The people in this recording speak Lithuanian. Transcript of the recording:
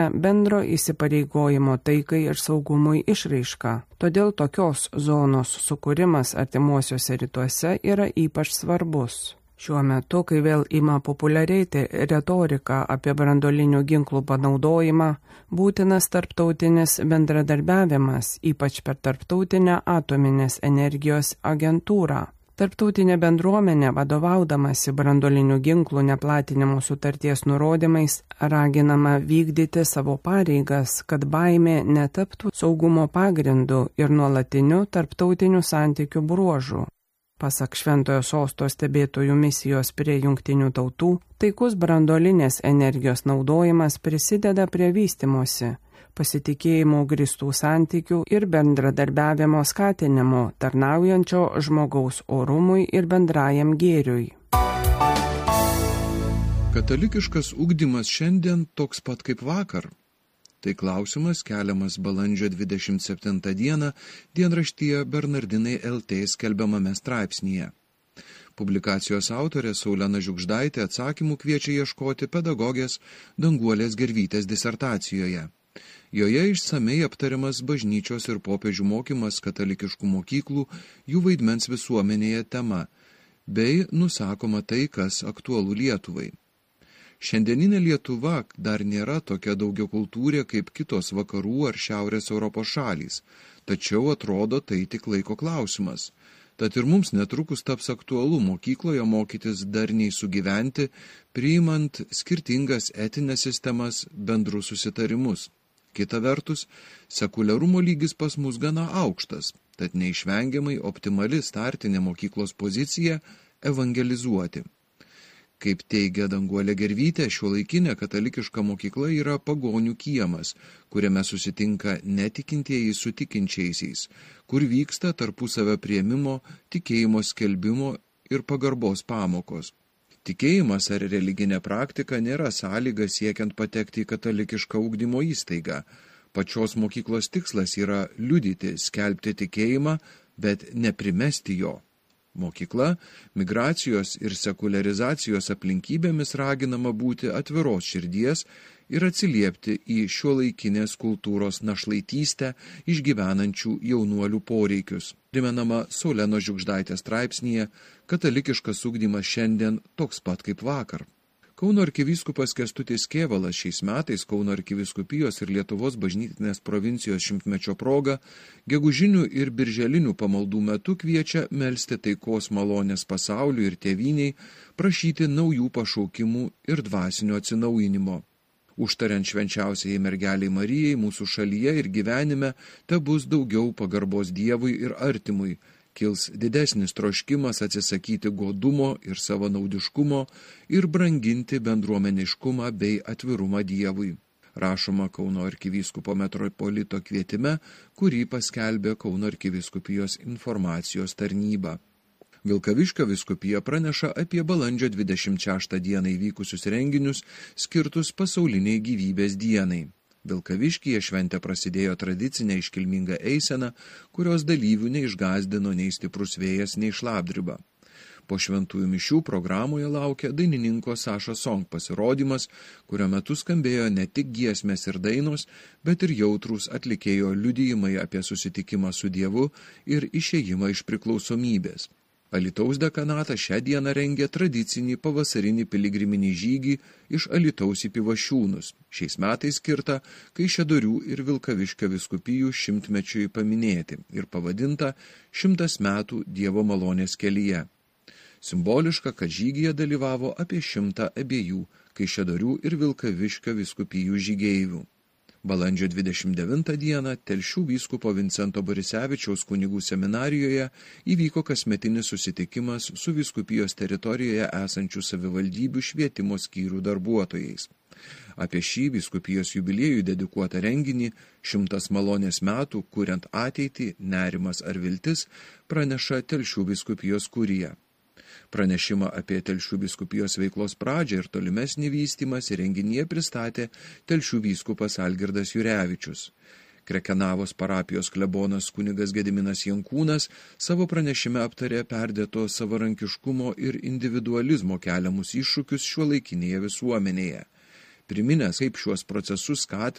bendro įsipareigojimo taikai ir saugumui išraiška. Todėl tokios zonos sukūrimas artimuosiuose rytuose yra ypač svarbus. Šiuo metu, kai vėl ima populiarėti retorika apie branduolinių ginklų panaudojimą, būtinas tarptautinis bendradarbiavimas, ypač per Tarptautinę atominės energijos agentūrą. Tarptautinė bendruomenė, vadovaudamasi branduolinių ginklų neplatinimo sutarties nurodymais, raginama vykdyti savo pareigas, kad baimė netaptų saugumo pagrindu ir nuolatiniu tarptautinių santykių bruožu. Pasak Šventojo Sosto stebėtojų misijos prie Jungtinių tautų, taikus branduolinės energijos naudojimas prisideda prie vystymosi, pasitikėjimo grįstų santykių ir bendradarbiavimo skatinimo, tarnaujančio žmogaus orumui ir bendrajam gėriui. Katalikiškas ugdymas šiandien toks pat kaip vakar. Tai klausimas keliamas balandžio 27 dieną dienraštyje Bernardinai LT skelbiamame straipsnyje. Publikacijos autorė Saulena Žiugždaitė atsakymų kviečia ieškoti pedagogės Danguolės Gervytės disertacijoje. Joje išsamei aptariamas bažnyčios ir popiežių mokymas katalikiškų mokyklų, jų vaidmens visuomenėje tema, bei nusakoma tai, kas aktualu Lietuvai. Šiandieninė Lietuva dar nėra tokia daugiakultūrė kaip kitos vakarų ar šiaurės Europos šalys, tačiau atrodo tai tik laiko klausimas. Tad ir mums netrukus taps aktualu mokykloje mokytis darniai sugyventi, priimant skirtingas etinės sistemas, bendrus susitarimus. Kita vertus, sekuliarumo lygis pas mus gana aukštas, tad neišvengiamai optimali startinė mokyklos pozicija evangelizuoti. Kaip teigia Danguolė Gervytė, šiuolaikinė katalikiška mokykla yra pagonių kiemas, kuriame susitinka netikintieji su tikinčiaisiais, kur vyksta tarpusavio priėmimo, tikėjimo skelbimo ir pagarbos pamokos. Tikėjimas ar religinė praktika nėra sąlyga siekiant patekti į katalikišką ugdymo įstaigą. Pačios mokyklos tikslas yra liudyti, skelbti tikėjimą, bet neprimesti jo. Mokykla migracijos ir sekuliarizacijos aplinkybėmis raginama būti atviros širdies ir atsiliepti į šiuolaikinės kultūros našlaitystę išgyvenančių jaunuolių poreikius. Primenama Saulenos Žiugždaitės straipsnyje Katalikiškas ugdymas šiandien toks pat kaip vakar. Kauno arkivyskupas Kęstutis Kėvalas šiais metais Kauno arkivyskupijos ir Lietuvos bažnytinės provincijos 100-mečio proga gegužinių ir birželinių pamaldų metu kviečia melsti taikos malonės pasauliui ir tėvyniai, prašyti naujų pašaukimų ir dvasinio atsinaujinimo. Užtariant švenčiausiai mergeliai Marijai mūsų šalyje ir gyvenime, te bus daugiau pagarbos Dievui ir artimui, kils didesnis troškimas atsisakyti godumo ir savanaudiškumo ir branginti bendruomeniškumą bei atvirumą Dievui. Rašoma Kauno arkivyskupo metropolito kvietime, kurį paskelbė Kauno arkivyskupijos informacijos tarnyba. Vilkaviškio vyskupija praneša apie balandžio 26 dieną įvykusius renginius skirtus pasauliniai gyvybės dienai. Vilkaviškyje šventė prasidėjo tradicinė iškilminga eisena, kurios dalyvių neišgazdino nei stiprus vėjas, nei šlapdriba. Po šventųjų mišių programoje laukia dainininko Saša Song pasirodymas, kurio metu skambėjo ne tik giesmės ir dainos, bet ir jautrūs atlikėjo liudijimai apie susitikimą su Dievu ir išėjimą iš priklausomybės. Alytaus dekanatas šią dieną rengė tradicinį pavasarinį piligriminį žygį iš Alytaus į Pivašiūnus, šiais metais skirtą Kaišiadorių ir Vilkaviškio vyskupijų 100-mečiui paminėti ir pavadinta 100 metų Dievo malonės kelyje. Simboliška, kad žygyje dalyvavo apie 100 abiejų Kaišiadorių ir Vilkaviškio vyskupijų žygeivių. Balandžio 29 dieną Telšių vyskupo Vincento Borisevičiaus kunigų seminarijoje įvyko kasmetinis susitikimas su vyskupijos teritorijoje esančių savivaldybių švietimo skyrių darbuotojais. Apie šį vyskupijos jubiliejų dedikuotą renginį 100 malonės metų, kuriant ateitį, nerimas ar viltis, praneša Telšių vyskupijos kurija. Pranešimą apie Telšių vyskupijos veiklos pradžią ir tolimesnį vystymąsi renginyje pristatė Telšių vyskupas Algirdas Jurevičius. Krekenavos parapijos klebonas kunigas Gediminas Jankūnas savo pranešime aptarė perdėto savarankiškumo ir individualizmo keliamus iššūkius šiuolaikinėje visuomenėje. priminęs, kaip šiuos procesus skatina